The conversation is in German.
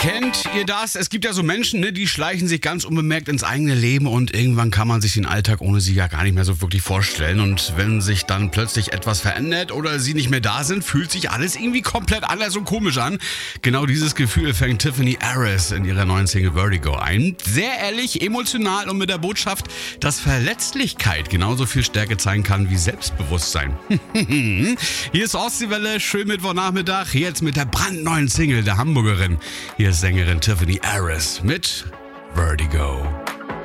Kennt ihr das? Es gibt ja so Menschen, ne, die schleichen sich ganz unbemerkt ins eigene Leben und irgendwann kann man sich den Alltag ohne sie ja gar nicht mehr so wirklich vorstellen. Und wenn sich dann plötzlich etwas verändert oder sie nicht mehr da sind, fühlt sich alles irgendwie komplett anders und komisch an. Genau dieses Gefühl fängt Tiffany Harris in ihrer neuen Single Vertigo ein. Sehr ehrlich, emotional und mit der Botschaft, dass Verletzlichkeit genauso viel Stärke zeigen kann wie Selbstbewusstsein. Hier ist Ostseewelle, schön Mittwochnachmittag, jetzt mit der brandneuen Single der Hamburgerin. Hier ist Sängerin Tiffany Harris mit Vertigo.